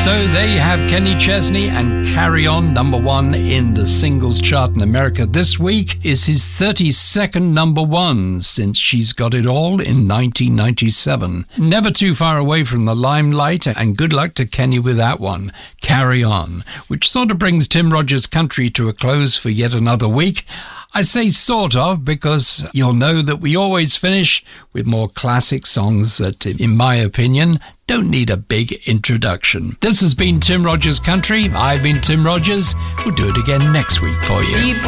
So there you have Kenny Chesney and Carry On, number one in the singles chart in America. This week is his 32nd number one since She's Got It All in 1997. Never too far away from the limelight, and good luck to Kenny with that one, Carry On, which sort of brings Tim Rogers Country to a close for yet another week. I say sort of because you'll know that we always finish with more classic songs that, in my opinion, don't need a big introduction. This has been Tim Rogers Country. I've been Tim Rogers. We'll do it again next week for you.